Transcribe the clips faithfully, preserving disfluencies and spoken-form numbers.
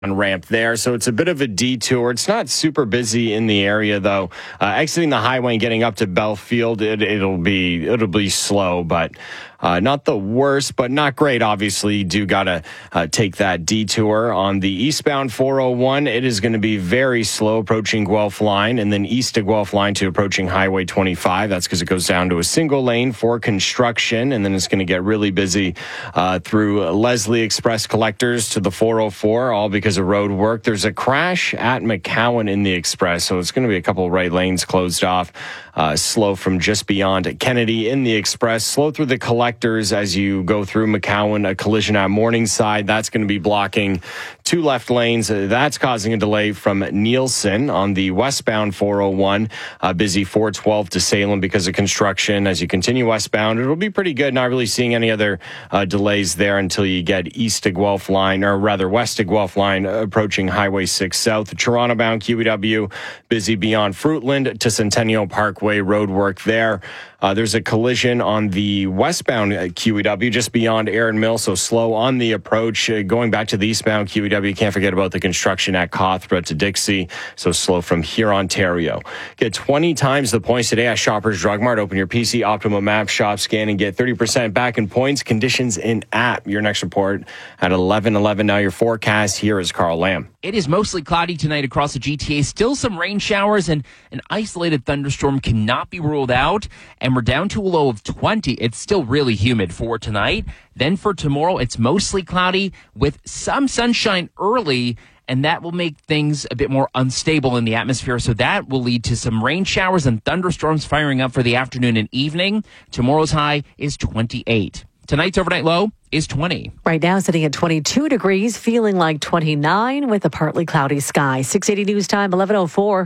ramp there, so it's a bit of a detour. It's not super busy in the area, though. Uh, exiting the highway and getting up to Belfield, it, it'll be it'll be slow, but uh, not the worst, but not great. Obviously, you do gotta uh, take that detour on the eastbound four oh one. It is going to be very slow approaching Guelph line, and then east of Guelph line to approaching Highway twenty-five. That's because it goes down to a single lane for construction, and then it's going to get really busy uh, through Leslie Express collectors to the four oh four, all because of road work. There's a crash at McCowan in the Express, so it's going to be a couple of right lanes closed off. Uh, slow from just beyond Kennedy in the Express. Slow through the collectors as you go through McCowan. A collision at Morningside. That's going to be blocking two left lanes. Uh, that's causing a delay from Nielsen on the westbound four oh one. Uh, busy four twelve to Salem because of construction. As you continue westbound, it'll be pretty good. Not really seeing any other uh, delays there until you get east to Guelph line, or rather west to Guelph line, uh, approaching Highway six South. Toronto-bound Q E W, busy beyond Fruitland to Centennial Parkway. Road work there. Uh, there's a collision on the westbound uh, Q E W just beyond Erin Mill, so slow on the approach. Uh, going back to the eastbound Q E W, can't forget about the construction at Cothbra to Dixie, so slow from here, Ontario. Get twenty times the points today at Shoppers Drug Mart. Open your P C Optimum app, shop, scan, and get thirty percent back in points. Conditions in app. Your next report at eleven eleven. Now your forecast. Here is Carl Lamb. It is mostly cloudy tonight across the G T A. Still some rain showers, and an isolated thunderstorm cannot be ruled out. And we're down to a low of twenty. It's still really humid for tonight. Then for tomorrow, it's mostly cloudy with some sunshine early, and that will make things a bit more unstable in the atmosphere. So that will lead to some rain showers and thunderstorms firing up for the afternoon and evening. Tomorrow's high is twenty-eight. Tonight's overnight low is twenty. Right now sitting at twenty-two degrees, feeling like twenty-nine with a partly cloudy sky. six eighty News Time, eleven oh four.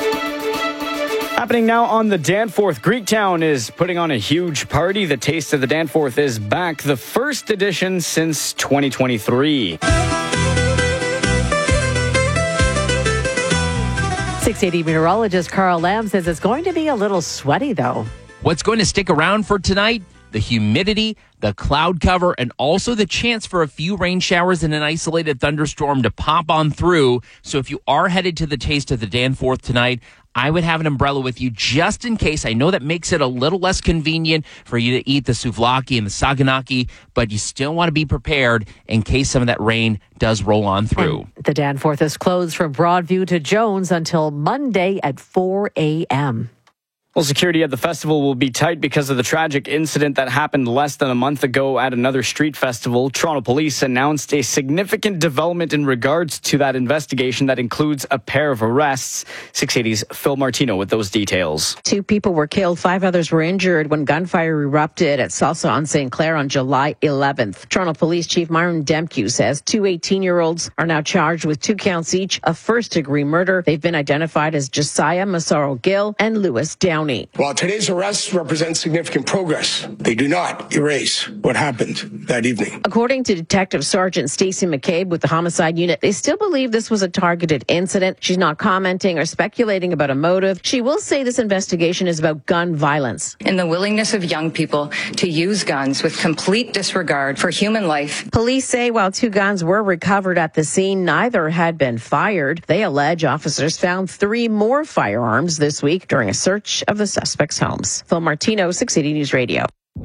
Happening now on the Danforth. Greektown is putting on a huge party. The Taste of the Danforth is back, the first edition since twenty twenty-three. six eighty meteorologist Carl Lamb says it's going to be a little sweaty, though. What's going to stick around for tonight? The humidity, the cloud cover, and also the chance for a few rain showers and an isolated thunderstorm to pop on through. So if you are headed to the Taste of the Danforth tonight, I would have an umbrella with you just in case. I know that makes it a little less convenient for you to eat the souvlaki and the saganaki, but you still want to be prepared in case some of that rain does roll on through. And the Danforth is closed from Broadview to Jones until Monday at four a.m. Well, security at the festival will be tight because of the tragic incident that happened less than a month ago at another street festival. Toronto Police announced a significant development in regards to that investigation that includes a pair of arrests. six eighty's Phil Martino with those details. Two people were killed, five others were injured when gunfire erupted at Salsa on Saint Clair on July eleventh. Toronto Police Chief Myron Demkew says two eighteen-year-olds are now charged with two counts each of first-degree murder. They've been identified as Josiah Massaro Gill and Lewis Downey. While today's arrests represent significant progress, they do not erase what happened that evening. According to Detective Sergeant Stacey McCabe with the Homicide Unit, they still believe this was a targeted incident. She's not commenting or speculating about a motive. She will say this investigation is about gun violence. In the willingness of young people to use guns with complete disregard for human life. Police say while two guns were recovered at the scene, neither had been fired. They allege officers found three more firearms this week during a search of the suspects' homes. Phil Martino, six eighty News Radio.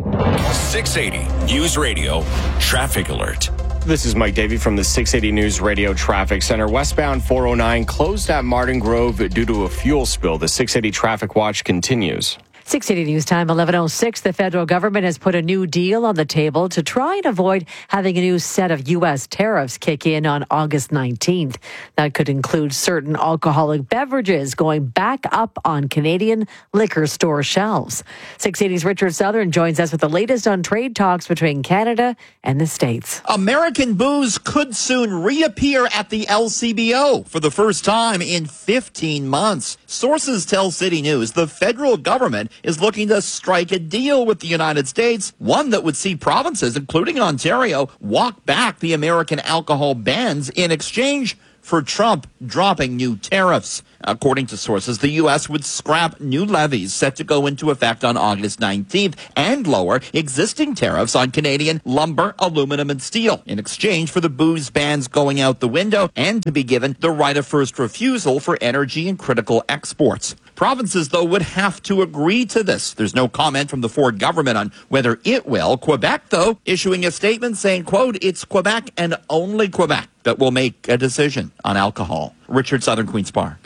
six eighty News Radio Traffic Alert. This is Mike Davey from the six eighty News Radio Traffic Center. Westbound four oh nine closed at Martin Grove due to a fuel spill. The six eighty Traffic Watch continues. six eighty News Time, eleven oh six. The federal government has put a new deal on the table to try and avoid having a new set of U S tariffs kick in on August nineteenth. That could include certain alcoholic beverages going back up on Canadian liquor store shelves. six eighty's Richard Southern joins us with the latest on trade talks between Canada and the States. American booze could soon reappear at the L C B O for the first time in fifteen months. Sources tell City News the federal government is looking to strike a deal with the United States, one that would see provinces, including Ontario, walk back the American alcohol bans in exchange for Trump dropping new tariffs. According to sources, the U S would scrap new levies set to go into effect on August nineteenth and lower existing tariffs on Canadian lumber, aluminum, and steel in exchange for the booze bans going out the window and to be given the right of first refusal for energy and critical exports. Provinces, though, would have to agree to this. There's no comment from the Ford government on whether it will. Quebec, though, issuing a statement saying, quote, it's Quebec and only Quebec that will make a decision on alcohol. Richard, Southern Queen's Park.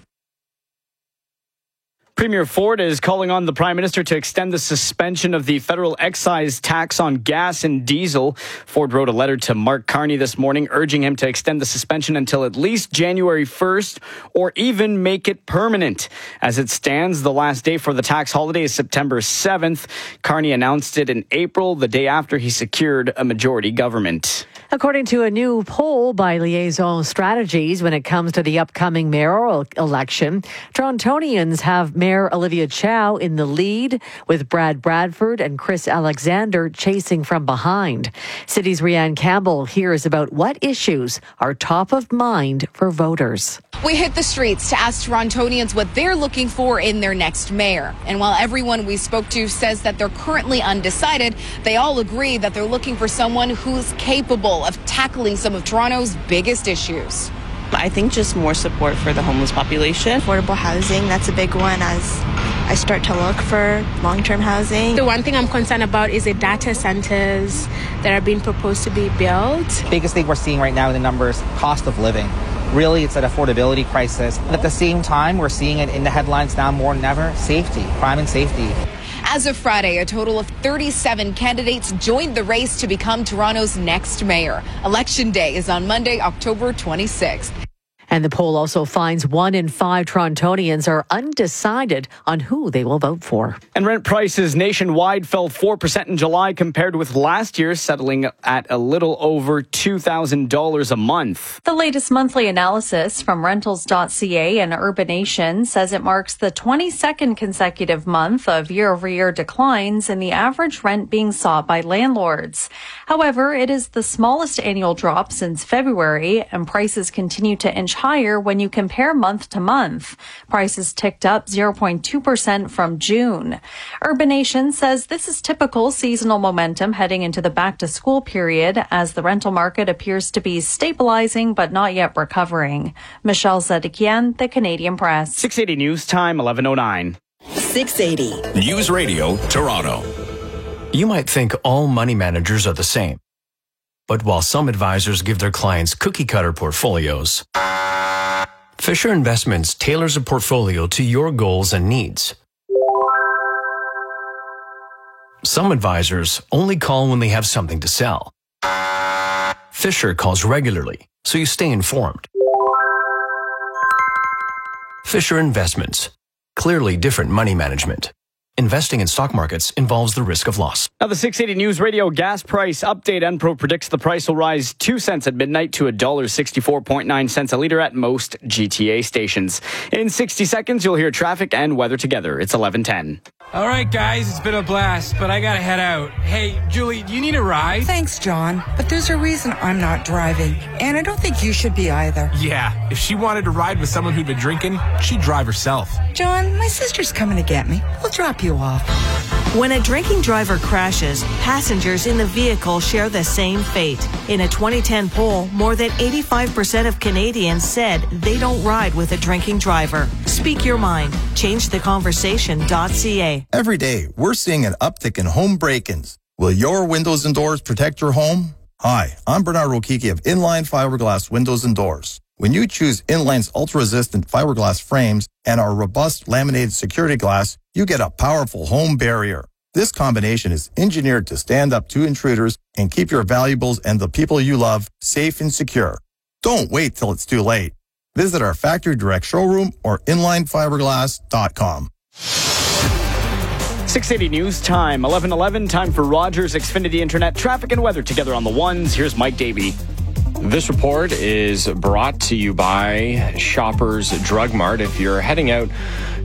Premier Ford is calling on the Prime Minister to extend the suspension of the federal excise tax on gas and diesel. Ford wrote a letter to Mark Carney this morning urging him to extend the suspension until at least January first or even make it permanent. As it stands, the last day for the tax holiday is September seventh. Carney announced it in April, the day after he secured a majority government. According to a new poll by Liaison Strategies, when it comes to the upcoming mayoral election, Torontonians have Mayor Olivia Chow in the lead, with Brad Bradford and Chris Alexander chasing from behind. City's Rianne Campbell hears about what issues are top of mind for voters. We hit the streets to ask Torontonians what they're looking for in their next mayor. And while everyone we spoke to says that they're currently undecided, they all agree that they're looking for someone who's capable of tackling some of Toronto's biggest issues. I think just more support for the homeless population. Affordable housing, that's a big one as I start to look for long-term housing. The one thing I'm concerned about is the data centers that are being proposed to be built. The biggest thing we're seeing right now in the numbers, cost of living. Really, it's an affordability crisis. At the same time, we're seeing it in the headlines now more than ever, safety, crime and safety. As of Friday, a total of thirty-seven candidates joined the race to become Toronto's next mayor. Election day is on Monday, October twenty-sixth. And the poll also finds one in five Torontonians are undecided on who they will vote for. And rent prices nationwide fell four percent in July compared with last year, settling at a little over two thousand dollars a month. The latest monthly analysis from rentals dot c a and Urbanation says it marks the twenty-second consecutive month of year-over-year declines in the average rent being sought by landlords. However, it is the smallest annual drop since February, and prices continue to inch higher when you compare month to month. Prices ticked up zero point two percent from June. Urbanation says this is typical seasonal momentum heading into the back-to-school period as the rental market appears to be stabilizing but not yet recovering. Michelle Zedekian, The Canadian Press. six eighty News Time, eleven oh nine. six eighty News Radio, Toronto. You might think all money managers are the same. But while some advisors give their clients cookie-cutter portfolios, Fisher Investments tailors a portfolio to your goals and needs. Some advisors only call when they have something to sell. Fisher calls regularly, so you stay informed. Fisher Investments. Clearly different money management. Investing in stock markets involves the risk of loss. Now, the six eighty News Radio gas price update. Enpro predicts the price will rise two cents at midnight to one dollar sixty-four point nine cents a litre at most G T A stations. In sixty seconds, you'll hear traffic and weather together. It's eleven ten. All right, guys, it's been a blast, but I gotta head out. Hey, Julie, do you need a ride? Thanks, John, but there's a reason I'm not driving, and I don't think you should be either. Yeah, if she wanted to ride with someone who'd been drinking, she'd drive herself. John, my sister's coming to get me. We'll drop you off. When a drinking driver crashes, passengers in the vehicle share the same fate. In a twenty ten poll, more than eighty-five percent of Canadians said they don't ride with a drinking driver. Speak your mind. change the conversation dot c a. Every day, we're seeing an uptick in home break-ins. Will your windows and doors protect your home? Hi, I'm Bernard Rokiki of Inline Fiberglass Windows and Doors. When you choose Inline's ultra-resistant fiberglass frames and our robust laminated security glass, you get a powerful home barrier. This combination is engineered to stand up to intruders and keep your valuables and the people you love safe and secure. Don't wait till it's too late. Visit our factory direct showroom or inline fiberglass dot com. six eighty News Time, eleven eleven, time for Rogers Xfinity Internet traffic and weather together on the ones. Here's Mike Davey. This report is brought to you by Shoppers Drug Mart. If you're heading out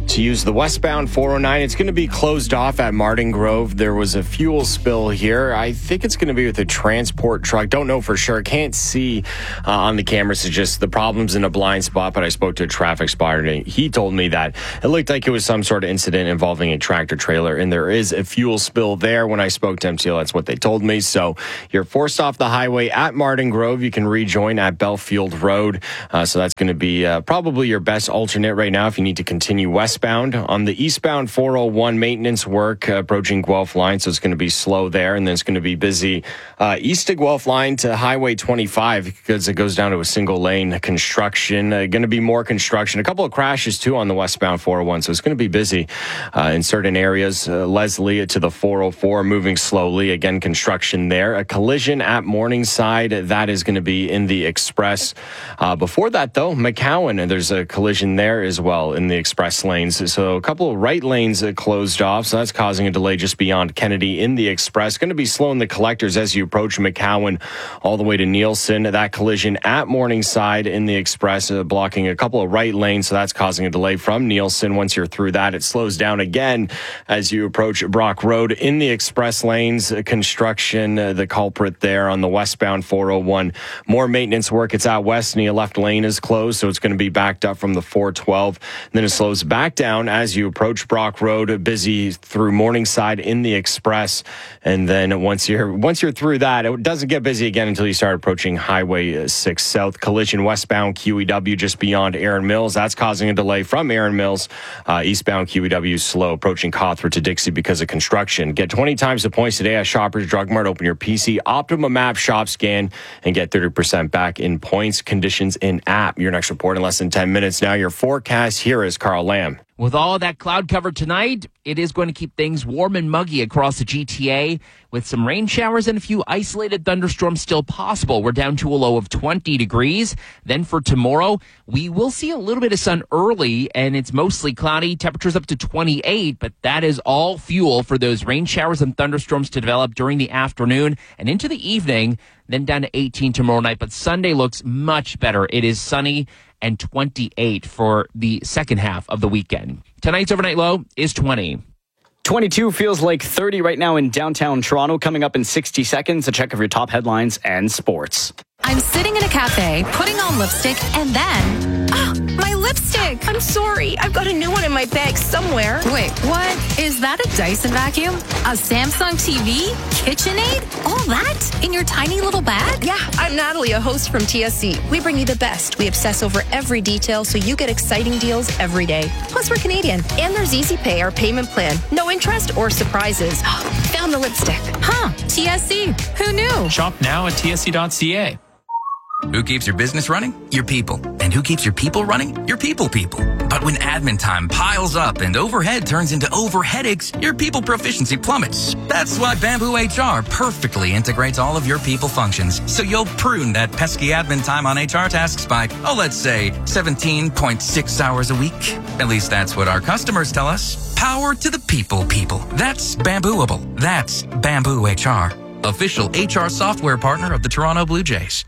to use the westbound four oh nine. It's going to be closed off at Martin Grove. There was a fuel spill here. I think it's going to be with a transport truck. Don't know for sure. Can't see uh, on the cameras. It's just the problem's in a blind spot, but I spoke to a traffic spotter and he told me that it looked like it was some sort of incident involving a tractor trailer, and there is a fuel spill there. When I spoke to M T L, that's what they told me. So you're forced off the highway at Martin Grove. You can rejoin at Belfield Road. Uh, so that's going to be uh, probably your best alternate right now if you need to continue westbound. On the eastbound four oh one, maintenance work uh, approaching Guelph line, so it's going to be slow there, and then it's going to be busy uh, east of Guelph line to Highway twenty-five because it goes down to a single lane construction. Uh, going to be more construction. A couple of crashes too on the westbound four oh one, so it's going to be busy uh, in certain areas. Uh, Leslie to the four oh four, moving slowly. Again, construction there. A collision at Morningside, that is going to be in the express. Uh, before that, though, McCowan, and there's a collision there as well in the express lanes. So a couple of right lanes closed off, so that's causing a delay just beyond Kennedy in the express. Going to be slow in the collectors as you approach McCowan all the way to Nielsen. That collision at Morningside in the express, uh, blocking a couple of right lanes, so that's causing a delay from Nielsen. Once you're through that, it slows down again as you approach Brock Road in the express lanes. Uh, construction, uh, the culprit there on the westbound four oh one. More maintenance work. It's out west, and the left lane is closed, so it's going to be backed up from the four twelve. And then it slows back down as you approach Brock Road, busy through Morningside in the express, and then once you're once you're through that, it doesn't get busy again until you start approaching Highway six South. Collision westbound Q E W just beyond Erin Mills. That's causing a delay from Erin Mills. Uh, eastbound Q E W slow approaching Cawthra to Dixie because of construction. Get twenty times the points today at Shoppers Drug Mart. Open your P C Optima Map shop scan and get thirty percent back in points. Conditions in app. Your next report in less than ten minutes. Now your forecast. Here is Carl Lamb. With all that cloud cover tonight, it is going to keep things warm and muggy across the G T A with some rain showers and a few isolated thunderstorms still possible. We're down to a low of twenty degrees. Then for tomorrow, we will see a little bit of sun early and it's mostly cloudy. Temperatures up to twenty-eight, but that is all fuel for those rain showers and thunderstorms to develop during the afternoon and into the evening. Then down to eighteen tomorrow night, but Sunday looks much better. It is sunny and twenty-eight for the second half of the weekend. Tonight's overnight low is twenty. twenty-two feels like thirty right now in downtown Toronto. Coming up in sixty seconds, a check of your top headlines and sports. I'm sitting in a cafe, putting on lipstick, and then... Oh, my lipstick! I'm sorry. I've got a new one in my bag somewhere. Wait, what? Is that a Dyson vacuum? A Samsung T V? KitchenAid? All that? In your tiny little bag? Yeah, I'm Natalie, a host from T S C. We bring you the best. We obsess over every detail so you get exciting deals every day. Plus, we're Canadian. And there's Easy Pay, our payment plan. No interest or surprises. Found the lipstick. Huh, T S C. Who knew? Shop now at T S C dot C A. Who keeps your business running? Your people. And who keeps your people running? Your people people. But when admin time piles up and overhead turns into overheadaches, your people proficiency plummets. That's why Bamboo H R perfectly integrates all of your people functions, so you'll prune that pesky admin time on H R tasks by, oh, let's say seventeen point six hours a week. At least that's what our customers tell us. Power to the people people. That's Bambooable. That's Bamboo H R. Official H R software partner of the Toronto Blue Jays.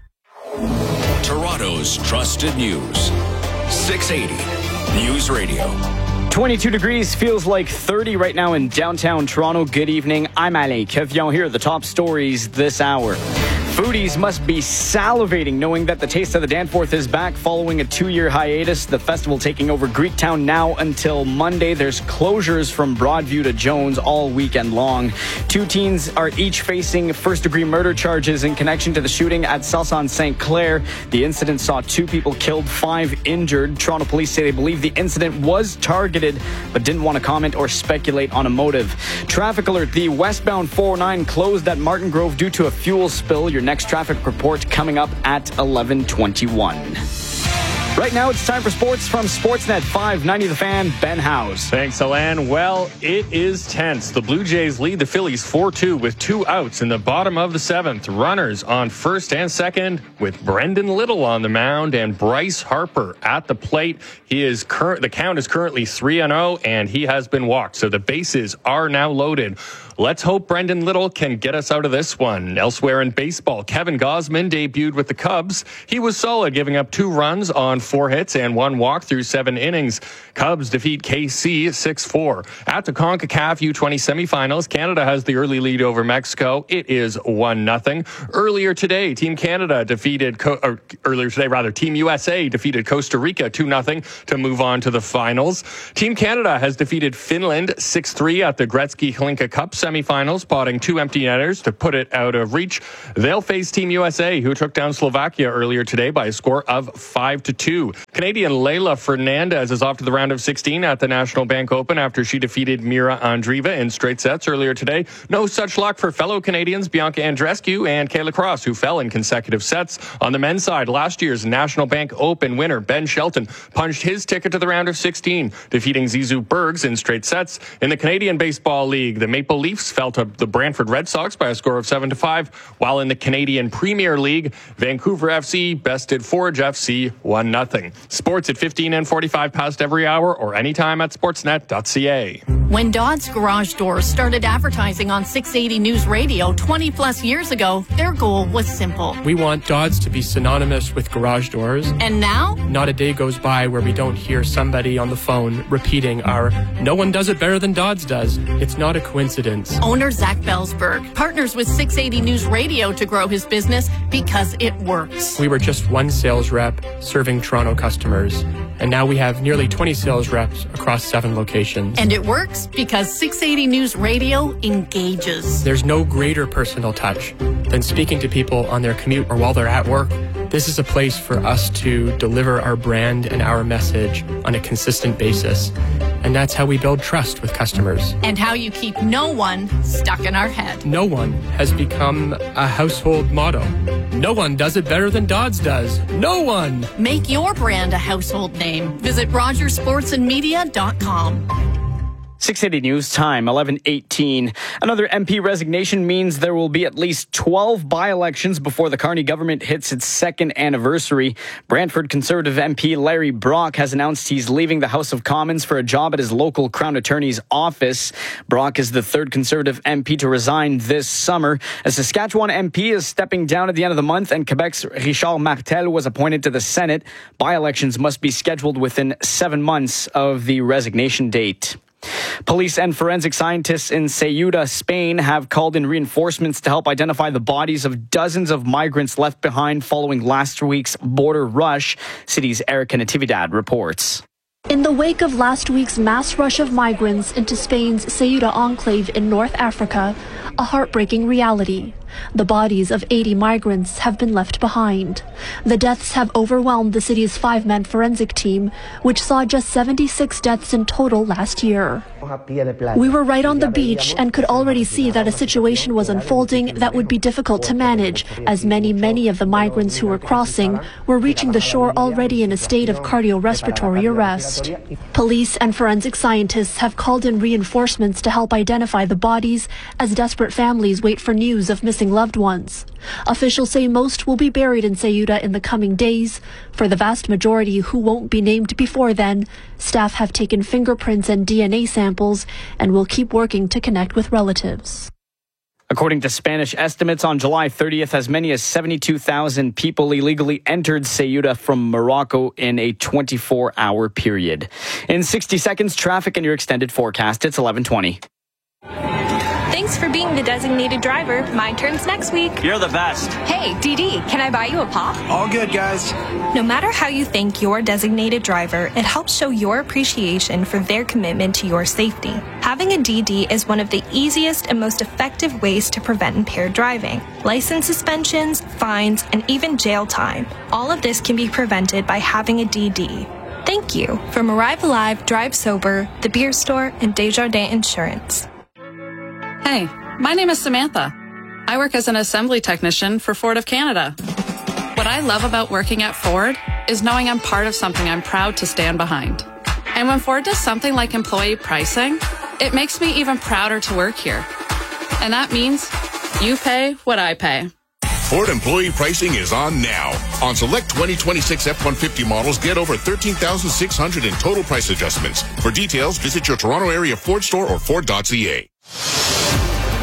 Toronto's trusted news. six eighty News Radio. twenty-two degrees feels like thirty right now in downtown Toronto. Good evening. I'm Alain Kevion. Here are the top stories this hour. Foodies must be salivating knowing that the Taste of the Danforth is back following a two-year hiatus. The festival taking over Greektown now until Monday. There's closures from Broadview to Jones all weekend long. Two teens are each facing first-degree murder charges in connection to the shooting at Celson Saint Clair. The incident saw two people killed, five injured. Toronto police say they believe the incident was targeted, but didn't want to comment or speculate on a motive. Traffic alert. The westbound four oh nine closed at Martin Grove due to a fuel spill. Your next traffic report coming up at eleven twenty-one. Right now, it's time for sports from Sportsnet five ninety The Fan, Ben Howes. Thanks, Alan. Well, it is tense. The Blue Jays lead the Phillies four two with two outs in the bottom of the seventh. Runners on first and second with Brendan Little on the mound and Bryce Harper at the plate. He is current. The count is currently three and oh, and he has been walked. So the bases are now loaded. Let's hope Brendan Little can get us out of this one. Elsewhere in baseball, Kevin Gausman debuted with the Cubs. He was solid, giving up two runs on four hits and one walk through seven innings. Cubs defeat K C six four. At the CONCACAF U twenty semifinals, Canada has the early lead over Mexico. It is one nothing. Earlier today, Team Canada defeated, Co- or earlier today rather, Team U S A defeated Costa Rica two nothing to move on to the finals. Team Canada has defeated Finland six three at the Gretzky Hlinka Cup semifinals, spotting two empty netters to put it out of reach. They'll face Team U S A, who took down Slovakia earlier today by a score of five to two. Canadian Leylah Fernandez is off to the round of sixteen at the National Bank Open after she defeated Mira Andreeva in straight sets earlier today. No such luck for fellow Canadians Bianca Andreescu and Kayla Cross, who fell in consecutive sets. On the men's side, last year's National Bank Open winner Ben Shelton punched his ticket to the round of sixteen, defeating Zizou Bergs in straight sets. In the Canadian Baseball League, the Maple Leafs fell to the Brantford Red Sox by a score of seven to five, while in the Canadian Premier League, Vancouver F C bested Forge F C one nothing. Sports at fifteen and forty-five past every hour or anytime at sportsnet dot c a. When Dodds Garage Doors started advertising on six eighty News Radio twenty plus years ago, their goal was simple. We want Dodds to be synonymous with garage doors. And now? Not a day goes by where we don't hear somebody on the phone repeating our "no one does it better than Dodds does." It's not a coincidence. Owner Zach Belsberg partners with six eighty News Radio to grow his business because it works. We were just one sales rep serving Toronto customers, and now we have nearly twenty sales reps across seven locations. And it works because six eighty News Radio engages. There's no greater personal touch than speaking to people on their commute or while they're at work. This is a place for us to deliver our brand and our message on a consistent basis. And that's how we build trust with customers. And how you keep no one stuck in our head. No one has become a household motto. No one does it better than Dodds does. No one! Make your brand a household name. Visit rogers sports and media dot com. six eighty News Time, eleven eighteen. Another M P resignation means there will be at least twelve by-elections before the Carney government hits its second anniversary. Brantford Conservative M P Larry Brock has announced he's leaving the House of Commons for a job at his local Crown Attorney's office. Brock is the third Conservative M P to resign this summer. A Saskatchewan M P is stepping down at the end of the month, and Quebec's Richard Martel was appointed to the Senate. By-elections must be scheduled within seven months of the resignation date. Police and forensic scientists in Ceuta, Spain, have called in reinforcements to help identify the bodies of dozens of migrants left behind following last week's border rush. City's Erica Natividad reports. In the wake of last week's mass rush of migrants into Spain's Ceuta enclave in North Africa, a heartbreaking reality. The bodies of eighty migrants have been left behind. The deaths have overwhelmed the city's five-man forensic team, which saw just seventy-six deaths in total last year. We were right on the beach and could already see that a situation was unfolding that would be difficult to manage, as many, many of the migrants who were crossing were reaching the shore already in a state of cardiorespiratory arrest. Police and forensic scientists have called in reinforcements to help identify the bodies as desperate families wait for news of missing loved ones. Officials say most will be buried in Ceuta in the coming days. For the vast majority who won't be named before then, staff have taken fingerprints and D N A samples and will keep working to connect with relatives. According to Spanish estimates, on July thirtieth, as many as seventy-two thousand people illegally entered Ceuta from Morocco in a twenty-four hour period. In sixty seconds, traffic and your extended forecast. It's eleven twenty. Thanks for being the designated driver. My turn's next week. You're the best. Hey, D D, can I buy you a pop? All good, guys. No matter how you thank your designated driver, it helps show your appreciation for their commitment to your safety. Having a D D is one of the easiest and most effective ways to prevent impaired driving. License suspensions, fines, and even jail time. All of this can be prevented by having a D D. Thank you. From Arrive Alive, Drive Sober, The Beer Store, and Desjardins Insurance. Hey, my name is Samantha. I work as an assembly technician for Ford of Canada. What I love about working at Ford is knowing I'm part of something I'm proud to stand behind. And when Ford does something like employee pricing, it makes me even prouder to work here. And that means you pay what I pay. Ford employee pricing is on now. On select twenty twenty-six F one fifty models, get over thirteen thousand six hundred in total price adjustments. For details, visit your Toronto area Ford store or Ford dot c a.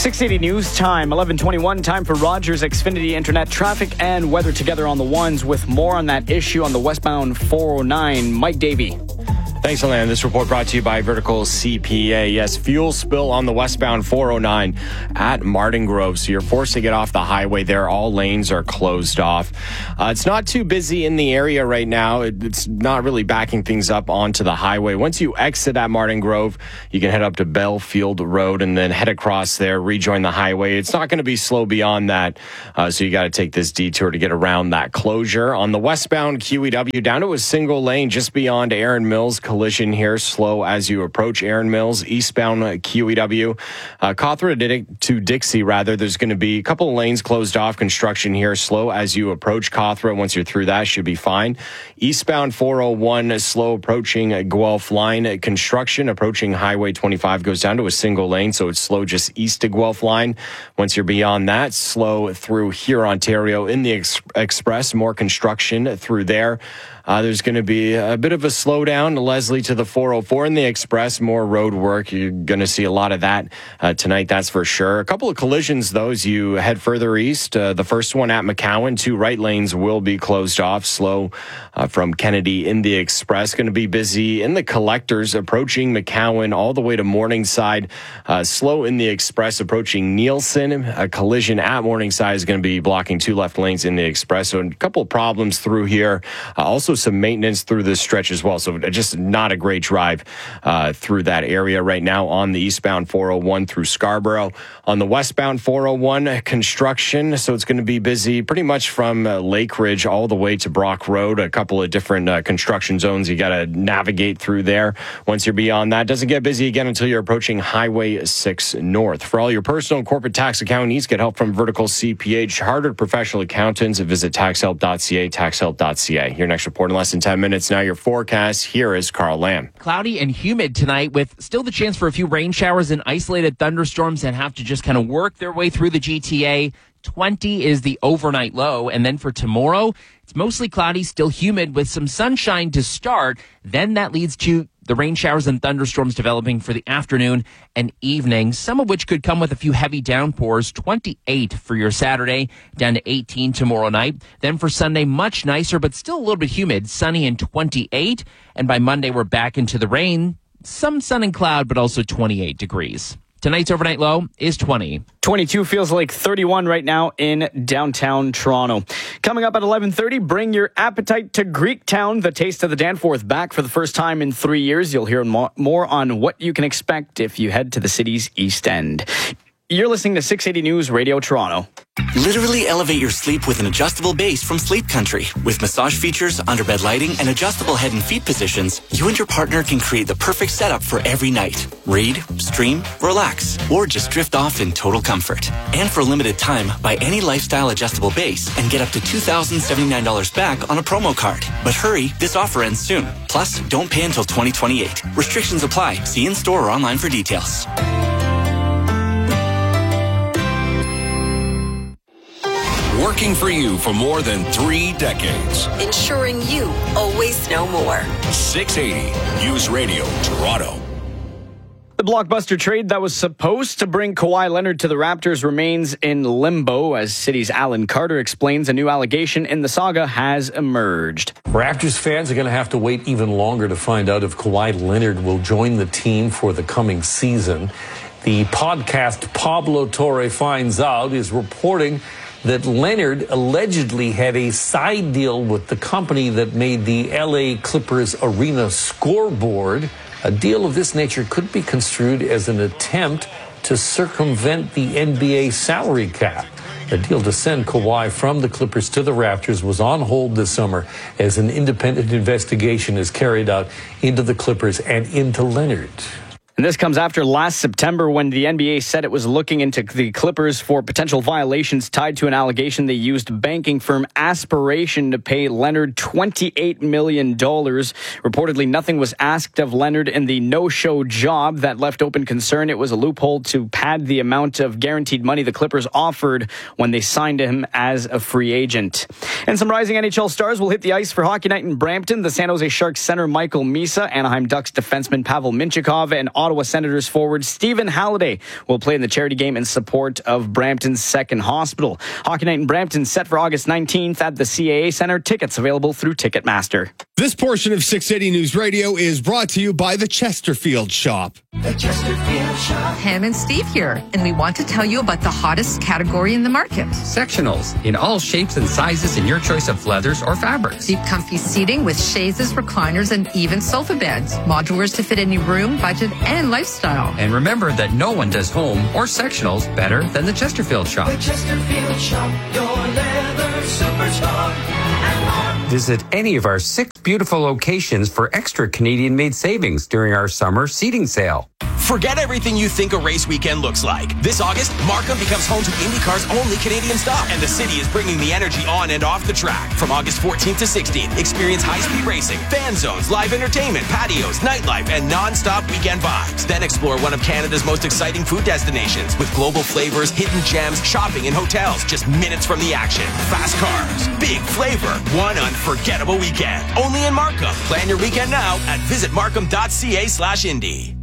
six eighty News Time, eleven twenty-one, time for Rogers Xfinity Internet traffic and weather together on the ones with more on that issue on the westbound four oh nine. Mike Davey. Thanks, Alan. This report brought to you by Vertical C P A. Yes, fuel spill on the westbound four oh nine at Martin Grove. So you're forced to get off the highway there. All lanes are closed off. Uh, it's not too busy in the area right now. It, it's not really backing things up onto the highway. Once you exit at Martin Grove, you can head up to Belfield Road and then head across there, rejoin the highway. It's not going to be slow beyond that. Uh, so you got to take this detour to get around that closure. On the westbound Q E W, down to a single lane just beyond Aaron Mills. Collision here, slow as you approach Aaron Mills. Eastbound Q E W, uh, Cawthra to Dixie, rather. There's going to be a couple of lanes closed off. Construction here, slow as you approach Cawthra. Once you're through that, should be fine. Eastbound four oh one, slow approaching Guelph line. Construction approaching Highway twenty-five goes down to a single lane, so it's slow just east of Guelph line. Once you're beyond that, slow through here, Ontario in the ex- Express. More construction through there. Uh, there's going to be a bit of a slowdown, Leslie, to the four oh four in the Express. More road work. You're going to see a lot of that uh, tonight, that's for sure. A couple of collisions, though, as you head further east. Uh, the first one at McCowan. Two right lanes will be closed off. Slow uh, from Kennedy in the Express. Going to be busy in the Collectors approaching McCowan all the way to Morningside. Uh, slow in the Express approaching Nielsen. A collision at Morningside is going to be blocking two left lanes in the Express. So a couple of problems through here. Uh, also some maintenance through this stretch as well. So just not a great drive uh, through that area right now on the eastbound four oh one through Scarborough. On the westbound four oh one, construction. So it's going to be busy pretty much from uh, Lake Ridge all the way to Brock Road. A couple of different uh, construction zones you got to navigate through there. Once you're beyond that, doesn't get busy again until you're approaching Highway six North. For all your personal and corporate tax accounting needs, get help from Vertical C P A, Chartered Professional Accountants. Visit tax help dot c a, tax help dot c a. Your next report in less than ten minutes. Now your forecast. Here is Carl Lamb. Cloudy and humid tonight with still the chance for a few rain showers and isolated thunderstorms that have to just kind of work their way through the G T A. twenty is the overnight low. And then for tomorrow, it's mostly cloudy, still humid with some sunshine to start. Then that leads to the rain showers and thunderstorms developing for the afternoon and evening, some of which could come with a few heavy downpours. twenty-eight for your Saturday, down to eighteen tomorrow night. Then for Sunday, much nicer, but still a little bit humid, sunny and twenty-eight. And by Monday, we're back into the rain. Some sun and cloud, but also twenty-eight degrees. Tonight's overnight low is twenty. twenty-two feels like thirty-one right now in downtown Toronto. Coming up at eleven thirty, bring your appetite to Greektown. The Taste of the Danforth back for the first time in three years. You'll hear more on what you can expect if you head to the city's East End. You're listening to six eighty News Radio Toronto. Literally elevate your sleep with an adjustable base from Sleep Country. With massage features, underbed lighting, and adjustable head and feet positions, you and your partner can create the perfect setup for every night. Read, stream, relax, or just drift off in total comfort. And for a limited time, buy any lifestyle adjustable base and get up to two thousand seventy-nine dollars back on a promo card. But hurry, this offer ends soon. Plus, don't pay until twenty twenty-eight. Restrictions apply. See in-store or online for details. Working for you for more than three decades. Ensuring you always know more. six eighty News Radio Toronto. The blockbuster trade that was supposed to bring Kawhi Leonard to the Raptors remains in limbo. As City's Alan Carter explains, a new allegation in the saga has emerged. Raptors fans are going to have to wait even longer to find out if Kawhi Leonard will join the team for the coming season. The podcast Pablo Torre Finds Out is reporting that Leonard allegedly had a side deal with the company that made the L A Clippers arena scoreboard. A deal of this nature could be construed as an attempt to circumvent the N B A salary cap. The deal to send Kawhi from the Clippers to the Raptors was on hold this summer as an independent investigation is carried out into the Clippers and into Leonard. And this comes after last September when the N B A said it was looking into the Clippers for potential violations tied to an allegation they used banking firm Aspiration to pay Leonard twenty-eight million dollars. Reportedly, nothing was asked of Leonard in the no-show job that left open concern. It was a loophole to pad the amount of guaranteed money the Clippers offered when they signed him as a free agent. And some rising N H L stars will hit the ice for Hockey Night in Brampton. The San Jose Sharks center Michael Misa, Anaheim Ducks defenseman Pavel Minchikov, and Ottawa Ottawa Senators forward Stephen Halliday will play in the charity game in support of Brampton's Second Hospital. Hockey Night in Brampton set for August nineteenth at the C A A Centre. Tickets available through Ticketmaster. This portion of six eighty News Radio is brought to you by the Chesterfield Shop. The Chesterfield Shop. Pam and Steve here, and we want to tell you about the hottest category in the market. Sectionals in all shapes and sizes in your choice of leathers or fabrics. Deep comfy seating with chaises, recliners, and even sofa beds. Modulars to fit any room, budget, and lifestyle. And remember that no one does home or sectionals better than the Chesterfield Shop. The Chesterfield Shop, your leather superstar. Visit any of our six beautiful locations for extra Canadian-made savings during our summer seating sale. Forget everything you think a race weekend looks like. This August, Markham becomes home to IndyCar's only Canadian stop, and the city is bringing the energy on and off the track. From August fourteenth to sixteenth, experience high-speed racing, fan zones, live entertainment, patios, nightlife, and non-stop weekend vibes. Then explore one of Canada's most exciting food destinations with global flavors, hidden gems, shopping, and hotels just minutes from the action. Fast cars, big flavor, one unforgettable weekend. Only in Markham. Plan your weekend now at visit markham dot c a slash indy.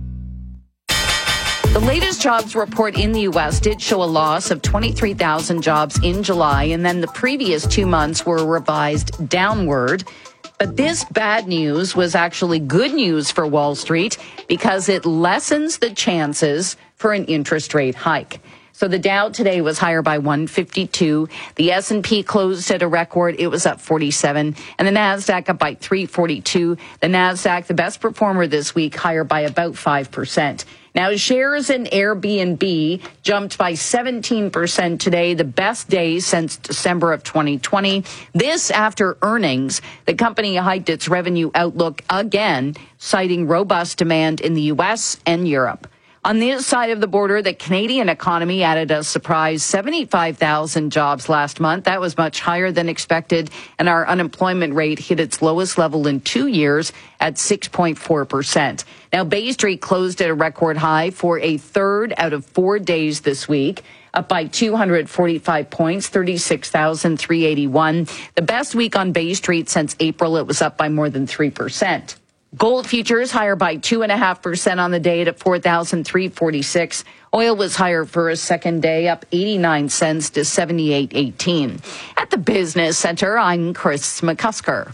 The latest jobs report in the U S did show a loss of twenty-three thousand jobs in July, and then the previous two months were revised downward. But this bad news was actually good news for Wall Street because it lessens the chances for an interest rate hike. So the Dow today was higher by one fifty-two. The S and P closed at a record. It was up forty-seven. And the NASDAQ up by three forty-two. The NASDAQ, the best performer this week, higher by about five percent. Now, shares in Airbnb jumped by seventeen percent today, the best day since December of twenty twenty. This after earnings. The company hiked its revenue outlook again, citing robust demand in the U S and Europe. On this side of the border, the Canadian economy added a surprise seventy-five thousand jobs last month. That was much higher than expected, and our unemployment rate hit its lowest level in two years at six point four percent. Now, Bay Street closed at a record high for a third out of four days this week, up by two hundred forty-five points, thirty-six thousand three hundred eighty-one. The best week on Bay Street since April. It was up by more than three percent. Gold futures higher by two point five percent on the day at four thousand three hundred forty-six. Oil was higher for a second day, up eighty-nine cents to seventy-eight eighteen. At the Business Center, I'm Chris McCusker.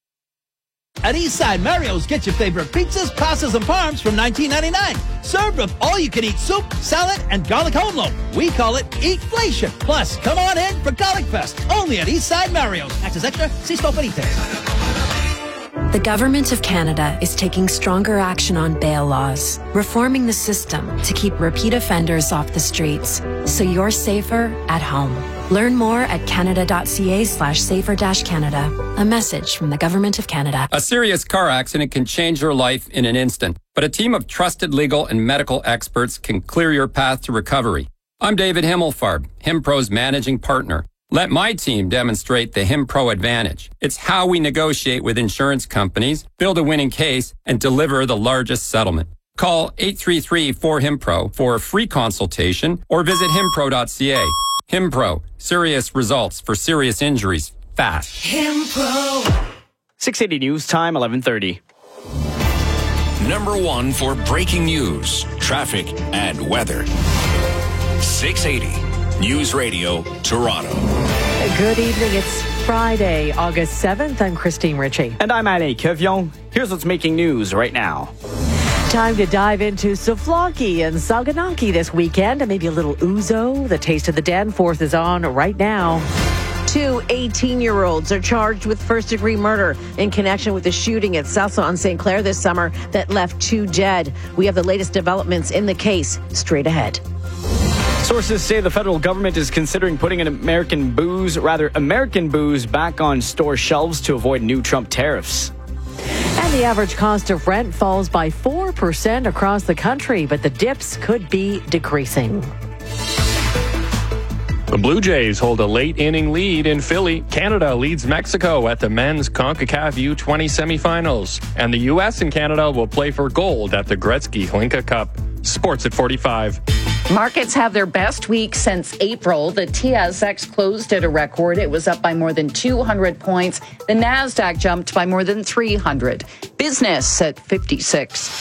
At Eastside Mario's, get your favorite pizzas, pastas, and parms from nineteen ninety-nine. Served with all-you-can-eat soup, salad, and garlic home loaf. We call it Eatflation. Plus, come on in for Garlic Fest, only at Eastside Mario's. Access extra, see store for details. The Government of Canada is taking stronger action on bail laws, reforming the system to keep repeat offenders off the streets, so you're safer at home. Learn more at canada.ca slash safer dash Canada. A message from the Government of Canada. A serious car accident can change your life in an instant, but a team of trusted legal and medical experts can clear your path to recovery. I'm David Himmelfarb, HimPro's managing partner. Let my team demonstrate the HimPro advantage. It's how we negotiate with insurance companies, build a winning case, and deliver the largest settlement. Call eight three three, four, HIMPRO for a free consultation or visit himpro dot c a. HimPro, serious results for serious injuries, fast. HimPro. six eighty News Time, eleven thirty. Number one for breaking news, traffic, and weather. six eighty News Radio, Toronto. Good evening. It's Friday, August seventh. I'm Christine Ritchie. And I'm Annie Kevion. Here's what's making news right now. Time to dive into Souvlaki and Saganaki this weekend, and maybe a little ouzo. The Taste of the Danforth is on right now. Two eighteen-year-olds are charged with first-degree murder in connection with the shooting at Salsa on Saint Clair this summer that left two dead. We have the latest developments in the case straight ahead. Sources say the federal government is considering putting an American booze, rather American booze, back on store shelves to avoid new Trump tariffs. And the average cost of rent falls by four percent across the country, but the dips could be decreasing. The Blue Jays hold a late-inning lead in Philly. Canada leads Mexico at the men's CONCACAF U twenty semifinals. And the U S and Canada will play for gold at the Gretzky Hlinka Cup. Sports at forty-five. Markets have their best week since April. The T S X closed at a record. It was up by more than two hundred points. The NASDAQ jumped by more than three hundred. Business at fifty-six.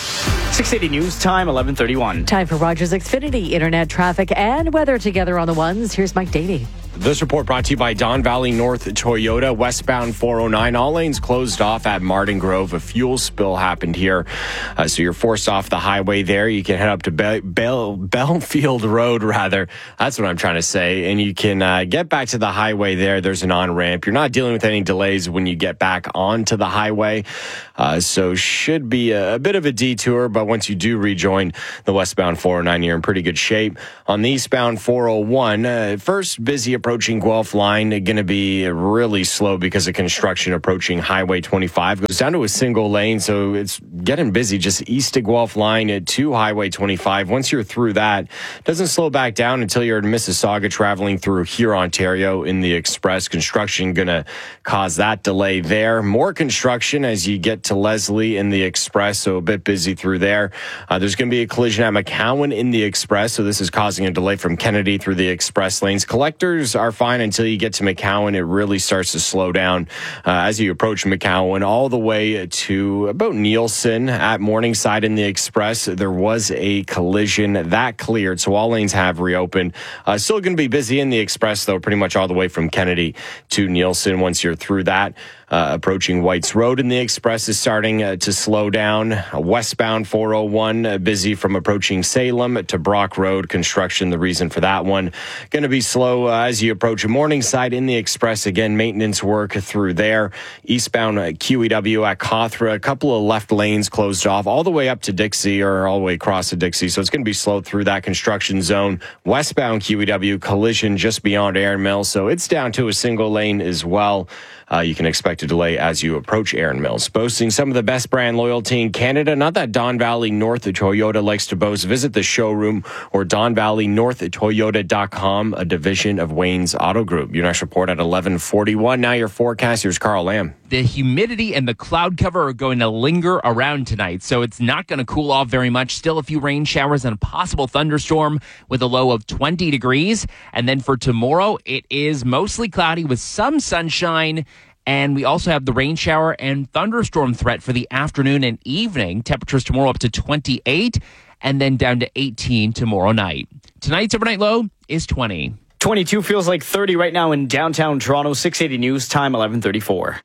six eighty News Time, eleven thirty-one. Time for Rogers Xfinity, internet traffic and weather together on the ones. Here's Mike Daly. This report brought to you by Don Valley North Toyota, westbound four oh nine. All lanes closed off at Martin Grove. A fuel spill happened here, uh, so you're forced off the highway there. You can head up to Be- Bell- Belfield Road, rather. That's what I'm trying to say. And you can uh, get back to the highway there. There's an on-ramp. You're not dealing with any delays when you get back onto the highway, uh, so should be a, a bit of a detour, but once you do rejoin the westbound four oh nine, you're in pretty good shape. On the eastbound four oh one, uh, first busy approaching Guelph line, going to be really slow because of construction approaching Highway twenty-five. Goes down to a single lane, so it's getting busy just east of Guelph line to Highway twenty-five. Once you're through that, doesn't slow back down until you're in Mississauga traveling through here, Ontario in the express. Construction going to cause that delay there. More construction as you get to Leslie in the express, so a bit busy through there. Uh, there's going to be a collision at McCowan in the express, so this is causing a delay from Kennedy through the express lanes. Collectors are fine until you get to McCowan. It really starts to slow down uh, as you approach McCowan all the way to about Nielsen at Morningside in the express. There was a collision that cleared, so all lanes have reopened. Uh, still going to be busy in the express, though, pretty much all the way from Kennedy to Nielsen. Once you're through that, Uh, approaching Whites Road in the express is starting uh, to slow down. Uh, westbound four oh one, uh, busy from approaching Salem to Brock Road. Construction, the reason for that one. Going to be slow uh, as you approach Morningside in the express. Again, maintenance work through there. Eastbound uh, Q E W at Cawthra. A couple of left lanes closed off all the way up to Dixie, or all the way across to Dixie. So it's going to be slow through that construction zone. Westbound Q E W, collision just beyond Erin Mills. So it's down to a single lane as well. Uh, you can expect a delay as you approach Erin Mills. Boasting some of the best brand loyalty in Canada. Not that Don Valley North Toyota likes to boast. Visit the showroom or don valley north toyota dot com, a division of Wayne's Auto Group. Your next report at eleven forty-one. Now your forecast. Here's Carl Lamb. The humidity and the cloud cover are going to linger around tonight, so it's not going to cool off very much. Still a few rain showers and a possible thunderstorm with a low of twenty degrees. And then for tomorrow, it is mostly cloudy with some sunshine. And we also have the rain shower and thunderstorm threat for the afternoon and evening. Temperatures tomorrow up to twenty-eight and then down to eighteen tomorrow night. Tonight's overnight low is twenty. twenty-two feels like thirty right now in downtown Toronto. six eighty News Time, eleven thirty-four.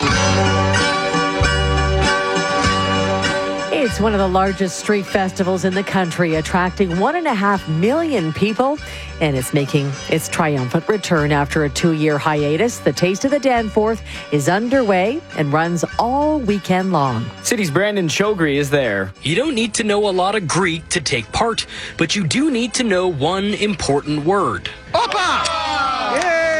It's one of the largest street festivals in the country, attracting one and a half million people, and it's making its triumphant return after a two-year hiatus. The Taste of the Danforth is underway and runs all weekend long. City's Brandon Chogri is there. You don't need to know a lot of Greek to take part, but you do need to know one important word. Opa! Yay!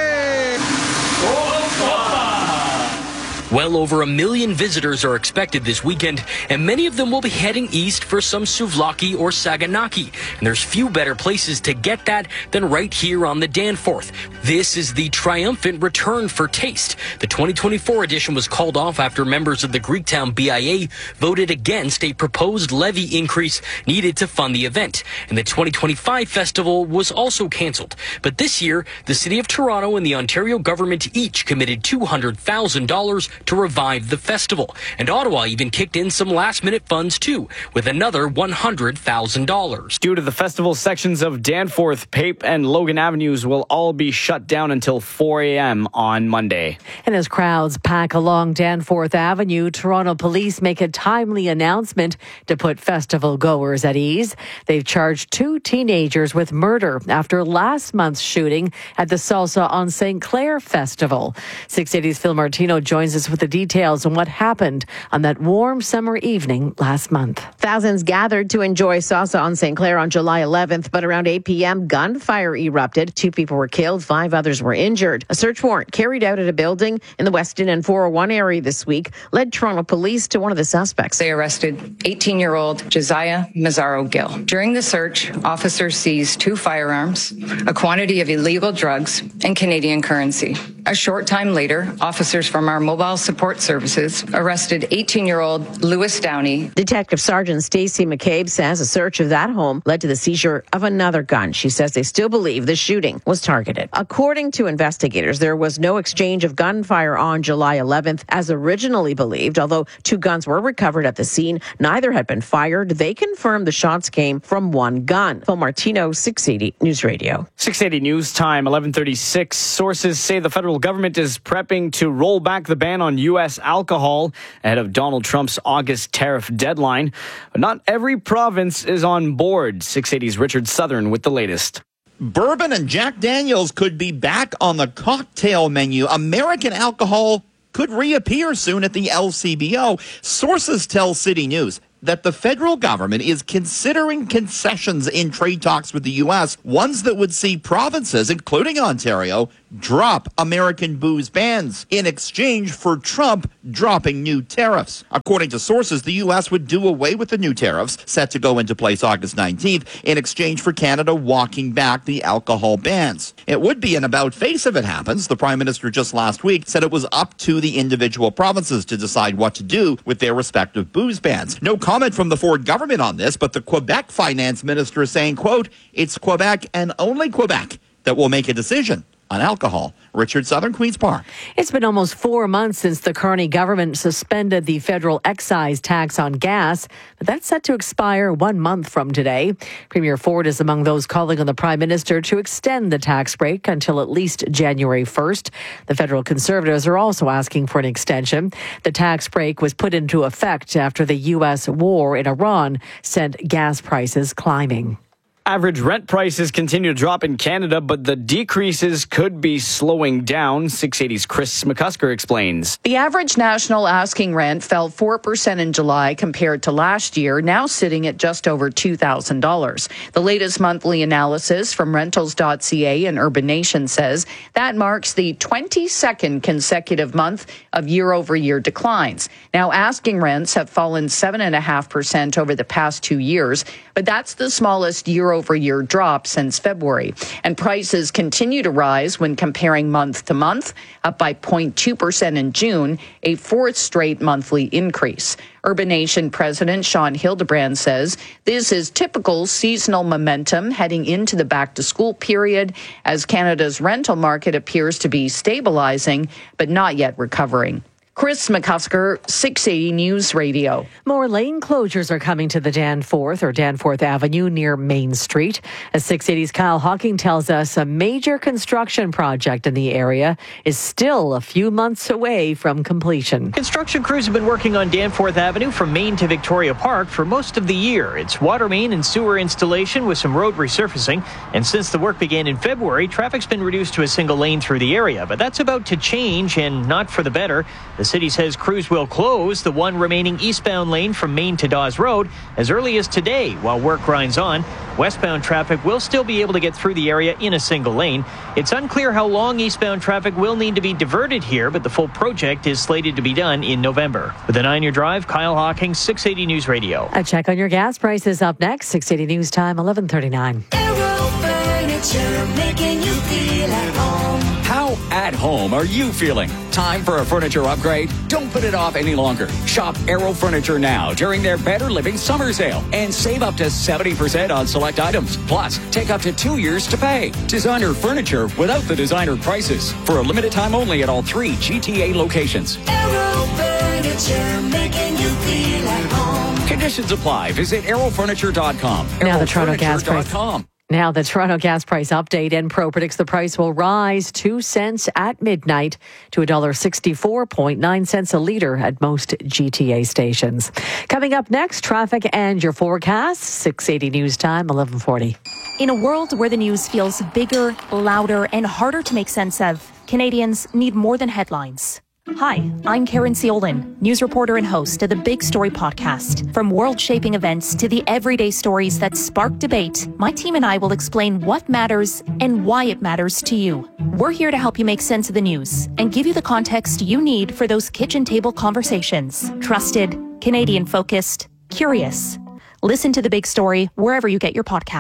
Well over a million visitors are expected this weekend, and many of them will be heading east for some souvlaki or saganaki. And there's few better places to get that than right here on the Danforth. This is the triumphant return for Taste. The twenty twenty-four edition was called off after members of the Greektown B I A voted against a proposed levy increase needed to fund the event. And the twenty twenty-five festival was also canceled. But this year, the City of Toronto and the Ontario government each committed two hundred thousand dollars to revive the festival. And Ottawa even kicked in some last-minute funds, too, with another one hundred thousand dollars. Due to the festival, sections of Danforth, Pape, and Logan Avenues will all be shut down until four a.m. on Monday. And as crowds pack along Danforth Avenue, Toronto police make a timely announcement to put festival goers at ease. They've charged two teenagers with murder after last month's shooting at the Salsa on Saint Clair Festival. six eighty's Phil Martino joins us with the details on what happened on that warm summer evening last month. Thousands gathered to enjoy Salsa on Saint Clair on July eleventh, but around eight p.m., gunfire erupted. Two people were killed, five others were injured. A search warrant carried out at a building in the Weston and four oh one area this week led Toronto police to one of the suspects. They arrested eighteen-year-old Josiah Mazzaro Gill. During the search, officers seized two firearms, a quantity of illegal drugs, and Canadian currency. A short time later, officers from our mobile support services arrested eighteen-year-old Lewis Downey. Detective Sergeant Stacey McCabe says a search of that home led to the seizure of another gun. She says they still believe the shooting was targeted. According to investigators, there was no exchange of gunfire on July eleventh as originally believed. Although two guns were recovered at the scene, neither had been fired. They confirmed the shots came from one gun. Phil Martino, six eighty News Radio. six eighty News Time, eleven thirty-six. Sources say the federal government is prepping to roll back the ban on U S alcohol ahead of Donald Trump's August tariff deadline. But not every province is on board. six eighty's Richard Southern with the latest. Bourbon and Jack Daniels could be back on the cocktail menu. American alcohol could reappear soon at the L C B O. Sources tell City News that the federal government is considering concessions in trade talks with the U S, ones that would see provinces, including Ontario, drop American booze bans in exchange for Trump dropping new tariffs. According to sources, the U S would do away with the new tariffs set to go into place August nineteenth in exchange for Canada walking back the alcohol bans. It would be an about-face if it happens. The Prime Minister just last week said it was up to the individual provinces to decide what to do with their respective booze bans. No comment from the Ford government on this, but the Quebec finance minister is saying, quote, it's Quebec and only Quebec that will make a decision on alcohol. Richard Southern, Queen's Park. It's been almost four months since the Carney government suspended the federal excise tax on gas, but that's set to expire one month from today. Premier Ford is among those calling on the Prime Minister to extend the tax break until at least January first. The federal Conservatives are also asking for an extension. The tax break was put into effect after the U S war in Iran sent gas prices climbing. Average rent prices continue to drop in Canada, but the decreases could be slowing down. six eighty's Chris McCusker explains. The average national asking rent fell four percent in July compared to last year, now sitting at just over two thousand dollars. The latest monthly analysis from rentals dot c a and Urban Nation says that marks the twenty-second consecutive month of year-over-year declines. Now, asking rents have fallen seven point five percent over the past two years, but that's the smallest year year-over-year drop since February. And prices continue to rise when comparing month to month, up by zero point two percent in June, a fourth straight monthly increase. Urban Nation President Sean Hildebrand says this is typical seasonal momentum heading into the back-to-school period as Canada's rental market appears to be stabilizing but not yet recovering. Chris McCusker, six eighty News Radio. More lane closures are coming to the Danforth or Danforth Avenue near Main Street. As six eighty's Kyle Hawking tells us, a major construction project in the area is still a few months away from completion. Construction crews have been working on Danforth Avenue from Main to Victoria Park for most of the year. It's water main and sewer installation with some road resurfacing. And since the work began in February, traffic's been reduced to a single lane through the area. But that's about to change, and not for the better. The city says crews will close the one remaining eastbound lane from Main to Dawes Road as early as today while work grinds on. Westbound traffic will still be able to get through the area in a single lane. It's unclear how long eastbound traffic will need to be diverted here, but the full project is slated to be done in November. With a nine-year drive, Kyle Hawking, six eighty News Radio. A check on your gas prices up next, six eighty News Time, eleven thirty-nine. Aero Furniture, making you feel at home. How at home are you feeling? Time for a furniture upgrade? Don't put it off any longer. Shop Aero Furniture now during their Better Living Summer Sale and save up to seventy percent on select items. Plus, take up to two years to pay. Designer furniture without the designer prices. For a limited time only at all three G T A locations. Aero Furniture, making you feel at home. Conditions apply. Visit aero furniture dot com. Now the Toronto gas price. Now, the Toronto gas price update. Enpro predicts the price will rise two cents at midnight to one dollar sixty-four point nine cents a litre at most G T A stations. Coming up next, traffic and your forecast. six eighty News Time, eleven forty. In a world where the news feels bigger, louder, and harder to make sense of, Canadians need more than headlines. Hi, I'm Karen Seolin, news reporter and host of the Big Story podcast. From world-shaping events to the everyday stories that spark debate, my team and I will explain what matters and why it matters to you. We're here to help you make sense of the news and give you the context you need for those kitchen table conversations. Trusted, Canadian-focused, curious. Listen to The Big Story wherever you get your podcasts.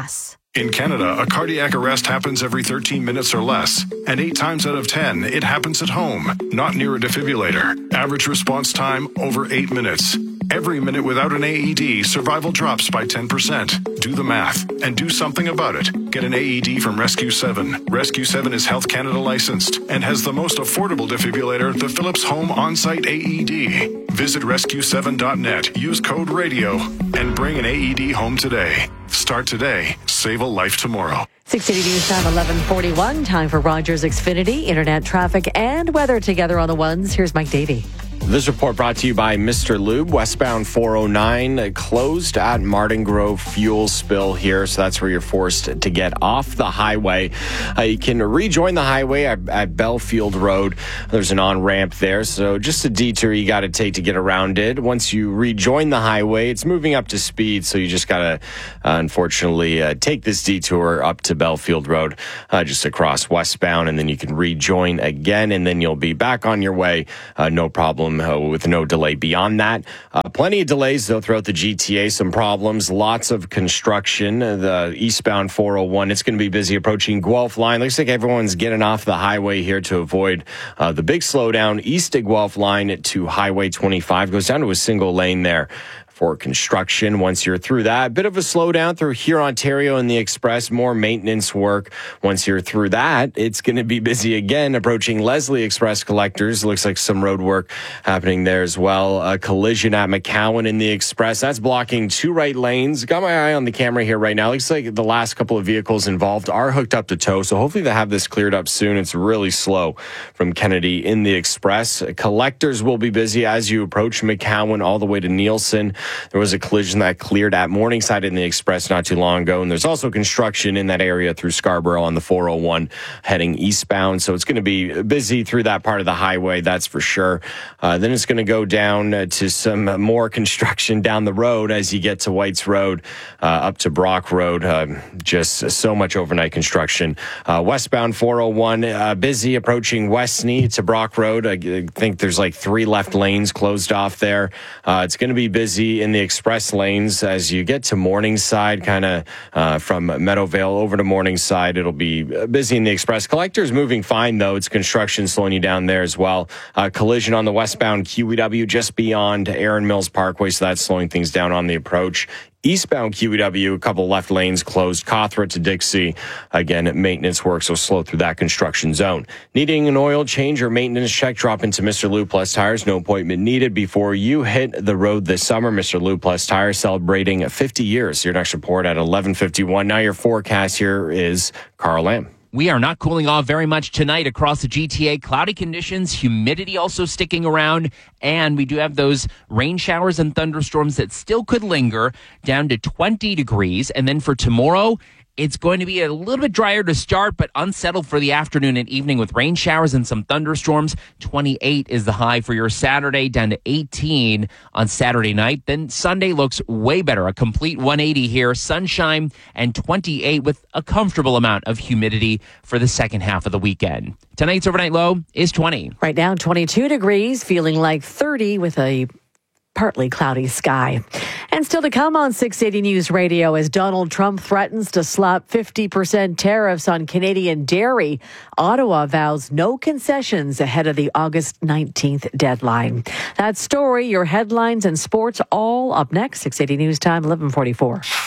In Canada, a cardiac arrest happens every thirteen minutes or less, and eight times out of ten, it happens at home, not near a defibrillator. Average response time, over eight minutes. Every minute without an A E D, survival drops by ten percent. Do the math and do something about it. Get an A E D from Rescue seven. Rescue seven is Health Canada licensed and has the most affordable defibrillator, the Philips Home On-Site A E D. Visit rescue seven dot net, use code RADIO, and bring an A E D home today. Start today. Save a life tomorrow. six eighty News Time, eleven forty-one. Time for Rogers Xfinity. Internet traffic and weather together on the ones. Here's Mike Davey. This report brought to you by Mister Lube. Westbound four oh nine closed at Martin Grove fuel spill here, so that's where you're forced to get off the highway. Uh, you can rejoin the highway at, at Belfield Road. There's an on-ramp there, so just a detour you got to take to get around it. Once you rejoin the highway, it's moving up to speed, so you just got to, uh, unfortunately, uh, take this detour up to Belfield Road, uh, just across westbound, and then you can rejoin again, and then you'll be back on your way, uh, no problem. Uh, with no delay beyond that. Uh, plenty of delays, though, throughout the G T A. Some problems, lots of construction. Uh, the eastbound four oh one, it's going to be busy approaching Guelph Line. Looks like everyone's getting off the highway here to avoid uh, the big slowdown. East of Guelph Line to Highway twenty-five goes down to a single lane there for construction. Once you're through that, a bit of a slowdown through here, Ontario and the Express, more maintenance work. Once you're through that, it's going to be busy again approaching Leslie Express Collectors. Looks like some road work happening there as well. A collision at McCowan in the Express. That's blocking two right lanes. Got my eye on the camera here right now. Looks like the last couple of vehicles involved are hooked up to tow, so hopefully they have this cleared up soon. It's really slow from Kennedy in the Express. Collectors will be busy as you approach McCowan all the way to Nielsen. There was a collision that cleared at Morningside in the Express not too long ago, and there's also construction in that area through Scarborough on the four oh one heading eastbound, so it's going to be busy through that part of the highway, that's for sure. Uh, then it's going to go down uh, to some more construction down the road as you get to Whites Road, uh, up to Brock Road. Uh, just so much overnight construction. Uh, westbound four oh one, uh, busy approaching Westney to Brock Road. I think there's like three left lanes closed off there. Uh, it's going to be busy in the express lanes as you get to Morningside, kind of uh, from Meadowvale over to Morningside. It'll be busy in the express. Collector's moving fine, though. It's construction slowing you down there as well. Uh, collision on the westbound Q E W just beyond Erin Mills Parkway, so that's slowing things down on the approach. Eastbound Q E W, a couple left lanes closed. Cawthra to Dixie. Again, maintenance work, so slow through that construction zone. Needing an oil change or maintenance check, drop into Mister Lube Plus Tires. No appointment needed before you hit the road this summer. Mister Lube Plus Tires celebrating fifty years. Your next report at eleven fifty-one. Now your forecast here is Carl Lamb. We are not cooling off very much tonight across the G T A. Cloudy conditions, humidity also sticking around, and we do have those rain showers and thunderstorms that still could linger down to twenty degrees. And then for tomorrow, it's going to be a little bit drier to start, but unsettled for the afternoon and evening with rain showers and some thunderstorms. twenty-eight is the high for your Saturday, down to eighteen on Saturday night. Then Sunday looks way better. A complete one eighty here. Sunshine and twenty-eight with a comfortable amount of humidity for the second half of the weekend. Tonight's overnight low is twenty. Right now, twenty-two degrees, feeling like thirty with a partly cloudy sky. And still to come on six eighty News Radio as Donald Trump threatens to slap fifty percent tariffs on Canadian dairy. Ottawa vows no concessions ahead of the August nineteenth deadline. That story, your headlines and sports all up next. six eighty News Time, eleven forty-four.